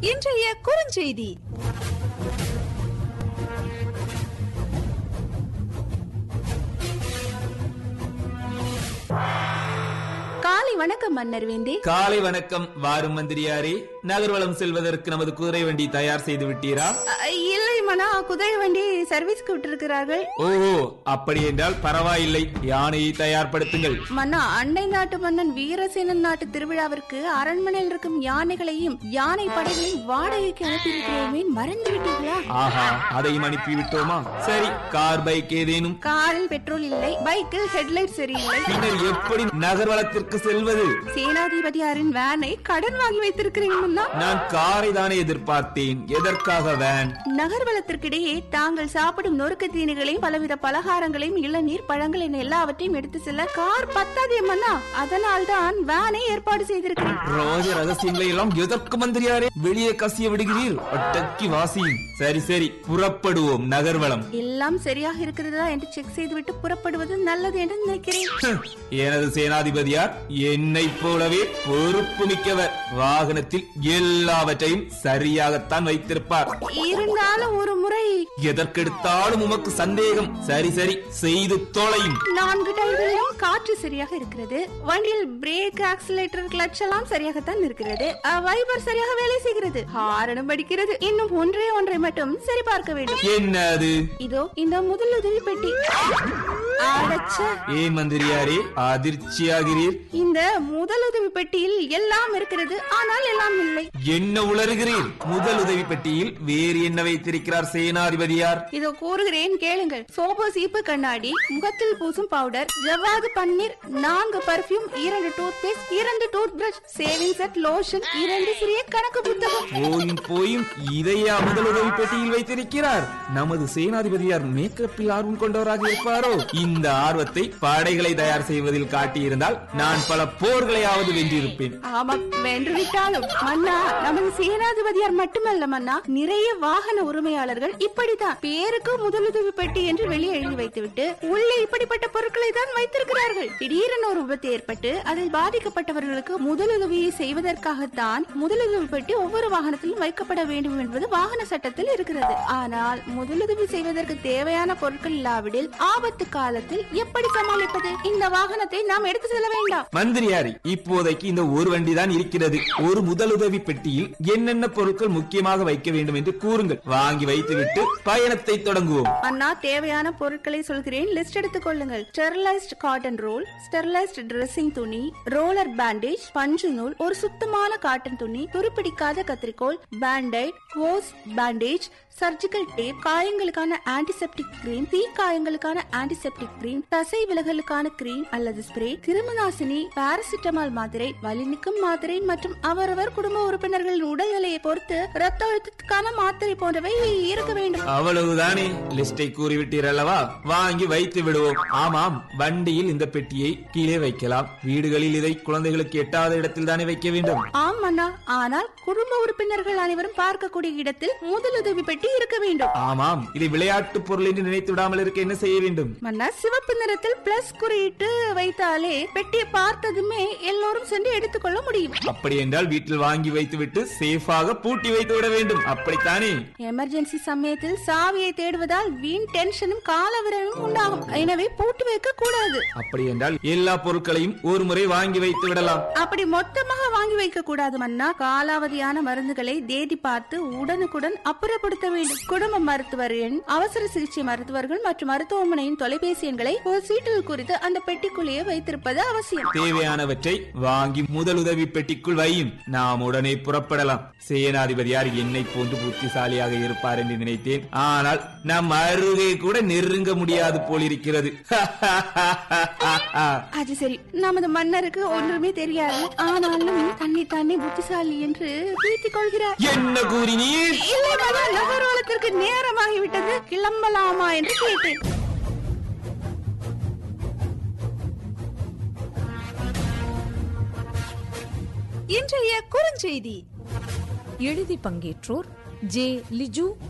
இன்றைய குறுஞ்செய்தி. காலை வணக்கம் மன்னர் வேந்தே. காலை வணக்கம். வாரும் மந்திரியாரே, நகர்வலம் செல்வதற்கு நமது குதிரை வண்டி தயார் செய்து விட்டீரா? இல்லை மன்னா, குதிரை வண்டி சர்வீஸ்க்கு விட்டிருக்கிறார்கள். ஓஹோ, அப்படி என்றால் பரவாயில்லை, யானையை தயார்படுத்துங்கள். மன்னா, அண்டை நாட்டு மன்னன் வீரசேனன் நாட்டு திருவிழாவிற்கு அரண்மனையில் இருக்கும் யானைகளையும் யானை படைகளையும் வாடகைக்கு அனுப்பியிருக்கிறோமே, மறந்து விட்டீர்களா? ஆஹா, அதையும் அனுப்பிவிட்டோமா? சரி, கார் பைக் ஏதேனும்? காரில் பெட்ரோல் இல்லை, பைக்கில் ஹெட்லைட் சரியில்லை. பின்னர் எப்படி நகர்வலத்திற்கு செல்வது? சேனாதிபதியாரின் வேனை கடன் வாங்கி வைத்திருக்கிறேன் மன்னா. நான் காரை தானே எதிர்பார்த்தேன், எதற்காக வேன்? நகர்வலத்திற்கிடையே தாங்கள் சாப்பிடும் நொறுக்கு தீனிகளையும் பலவித பலகாரங்களையும் இளநீர் பழங்கள் என எல்லாவற்றையும் எடுத்து செல்ல கார் பத்தாதே மன்னா, அதனால் தான் வேனை ஏற்பாடு செய்திருக்கிறேன். ரோஜ ரகசியங்களை எல்லாம் எதற்கு மந்திரியாரே வெளியே கசிய விடுகிறீர்? ஒட்டக்கி வாசியும். சரி சரி, புறப்படுவோம் நகர்வலம். எல்லாம் சரியாக இருக்கிறதா என்று செக் செய்துவிட்டு புறப்படுவது நல்லது என்று நினைக்கிறேன். எனது சேனாதிபதியார் என்னை போலவே பொறுப்பு மிக்கவர். வாகனத்தில் எல்லாவற்றையும் சரியாகத்தான் வைத்திருப்பார். இருந்தாலும் ஒரு முறை எதற்கெடுத்தாலும் உமக்கு சந்தேகம். சரி சரி, செய்து தொலையும். 4 டயர்களிலும் காற்று சரியாக இருக்கிறது. வண்டியில் பிரேக், ஆக்சிலேட்டர், கிளட்ச் எல்லாம் சரியாகத்தான் இருக்கிறது. வைபர் சரியாக வேலை செய்கிறது. ஹாரனும் படிக்கிறது. இன்னும் ஒன்றை மட்டும் சரி பார்க்க வேண்டும். என்ன அது? இதோ இந்த முதலுதவி பெட்டி. ஏன் மந்திரியாரே அதிர்ச்சியாகிறீர்? இந்த முதலுதவி பெட்டியில் எல்லாம் இருக்கிறது, ஆனால் எல்லாம் இல்லை. என்ன உளறுகிறீர்? முதல் உதவி பெட்டியில் வேறு என்ன வைத்திருக்கிறார் சேனாதிபதியார்? இதோ கூறுகிறேன், கேளுங்கள். சோப்பு, சீப்பு, கண்ணாடி, முகத்தில் பூசும் பவுடர், ஜவ்வாது பன்னீர், 4 perfume, 2 tooth paste, 2 tooth brush, saving set, lotion, 2 சிறிய கணக்கு புத்தகம். போயும் இதையா முதல் உதவி பெட்டியில் வைத்திருக்கிறார்? நமது சேனாதிபதியார் மேக்கப்பில் ஆர்வம் கொண்டவராக இருப்பாரோ? இந்த ஆர்வத்தை படைகளை தயார் செய்வதில் காட்டியிருந்தால் நான் பல போர்களையாவது வென்றிருப்பேன். ஆமா, வென்றுவிட்டாலும் மன்னா, நமது சேனாதிபதியார் மட்டுமல்ல மன்னா, நிறைய வாகன உரிமையாளர்கள் இப்படித்தான் பேருக்கு முதலுதவி பெட்டி என்று வெளியே எழுதி வைத்துவிட்டு உள்ளே இப்படிப்பட்ட பொருட்களை தான் வைத்திருக்கிறார்கள். திடீரென ஒரு விபத்து ஏற்பட்டு அதில் பாதிக்கப்பட்டவர்களுக்கு முதலுதவியை செய்வதற்காகத்தான் முதலுதவி பெட்டி ஒவ்வொரு வாகனத்திலும் வைக்கப்பட வேண்டும் என்பது வாகன சட்டத்தில் இருக்கிறது. ஆனால் முதலுதவி செய்வதற்கு தேவையான பொருட்கள் இல்லாவிடில் ஆபத்து காலத்தில் எப்படி சமாளிப்பது? இந்த வாகனத்தை நாம் எடுத்து செல்ல வேண்டாம். மந்திரியாரி, இப்போதைக்கு இந்த ஒரு வண்டி தான் இருக்கிறது. ஒரு முதலுதவி பெட்டியில் என்னென்ன பொருட்கள் முக்கியமாக வைக்க வேண்டும் என்று கூறுங்கள். வாங்கி வைத்துவிட்டு பயணத்தை தொடங்குவோம். அண்ணா, தேவையான பொருட்களை சொல்கிறேன், லிஸ்ட் எடுத்துக் கொள்ளுங்கள். Sterilised cotton role, sterilised dressing துணி, ரோலர் பேண்டேஜ், பஞ்சு நூல், ஒரு சுத்தமான காட்டன் துணி, துருப்பிடிக்காத கத்திரிக்கோல், Band-Aid, hose bandage, surgical tape, காயங்களுக்கான antiseptic cream, தீ காயங்களுக்கான ஆன்டிசெப்டிக் கிரீம், தசை விலகலுக்கான கிரீம் அல்லது ஸ்ப்ரே, கிருமிநாசினி, பாராசிட்டமால் மாத்திரை, வலிநிற்கும் மாத்திரை மற்றும் அவரவர் குடும்ப உறுப்பினர்களின் உடல்நிலையை பொறுத்து ரத்த அழுத்தத்துக்கான மாத்திரை போன்றவை இருக்க வேண்டும். அவ்வளவுதானே? லிஸ்டை கூறிவிட்டீர் அல்லவா? வாங்கி வைத்து விடுவோம். ஆமாம், வண்டியில் இந்த பெட்டியை கீழே வைக்கலாம். வீடுகளில் இதை குழந்தைகளுக்கு எட்டாத இடத்தில் தானே வைக்க வேண்டும். ஆமாண்ணா, ஆனால் குடும்ப உறுப்பினர்கள் அனைவரும் பார்க்கக்கூடிய இடத்தில் முதலுதவி பெட்டி இருக்க வேண்டும். ஆமாம், இதை விளையாட்டு பொருள் என்று நினைத்து விடாமல் இருக்க என்ன செய்ய வேண்டும்? மன்னா, சிவப்பு நிறத்தில் பிளஸ் குறியிட்டு வைத்தாலே பெட்டியை பார்த்ததுமே எல்லோரும் சென்று எடுத்துக்கொள்ள முடியும். அப்படி என்றால் வீட்டில் வாங்கி வைத்துவிட்டு சேஃபாக பூட்டி வைத்து விட வேண்டும், அப்படித்தானே? எமர்ஜென்சி சமயத்தில் சாவியை தேடுவதால் வீண் டென்ஷனும் காலவிரவும் உண்டாகும். எனவே பூட்டி வைக்க கூடாது. அப்படி என்றால் எல்லா பொருட்களையும் ஒரு முறை வாங்கி வைத்து விடலாம். அப்படி மொத்தமாக வாங்கி வைக்க கூடாது மன்னா. காலாவதியான மருந்துகளை தேடி பார்த்து உடனுக்குடன் அப்புறப்படுத்த வேண்டும். குடும்ப மருத்துவர் எண், அவசர சிகிச்சை மருத்துவர்கள் மற்றும் மருத்துவமனையின் தொலைபேசி எண்களை ஒரு சீட்டில் குறித்து அந்த பெட்டிக்குள்ளேயே வைத்திருப்பது அவசியம். தேவையானவற்றை வாங்கி முதலுதவி பெட்டிக்குள் வையும். நாம் உடனே புறப்படலாம். சேனாதிபதியார் என்னை போன்று புத்திசாலியாக இருப்பார் என்று நினைத்தேன். ஆனால் நம் அருகே கூட நெருங்க முடியாது போலிருக்கிறது. அது சரி, நமது மன்னருக்கு ஒன்றுமே தெரியாது. ஆனாலும் தன்னை புத்திசாலி என்று பீத்திக் கொள்கிறார். என்ன கூறினீர்? நகர்வலத்திற்கு நேரமாகிவிட்டது, கிளம்பலாமா என்று கேட்டேன். இன்றைய குறுஞ்செய்தி. எழுதி பங்கேற்றோர் ஜே லிஜு,